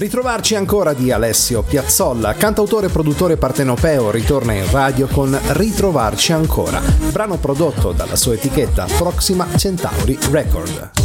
Ritrovarci ancora di Alessio Piazzolla, cantautore e produttore partenopeo, ritorna in radio con Ritrovarci ancora, brano prodotto dalla sua etichetta Proxima Centauri Record.